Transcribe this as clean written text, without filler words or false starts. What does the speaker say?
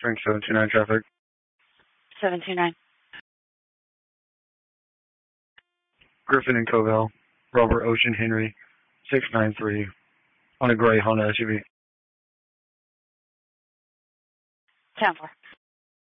Frank 729 traffic. 729. Griffin and Covell. Robert Ocean Henry. 693. On a gray Honda SUV. 10-4.